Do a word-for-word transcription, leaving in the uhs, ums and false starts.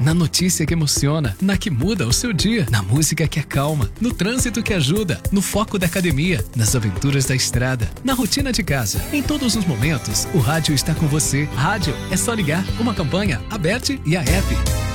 Na notícia que emociona, na que muda o seu dia, na música que acalma, no trânsito que ajuda, no foco da academia, nas aventuras da estrada, na rotina de casa. Em todos os momentos, o rádio está com você. Rádio é só ligar, uma campanha, Aberte e a app.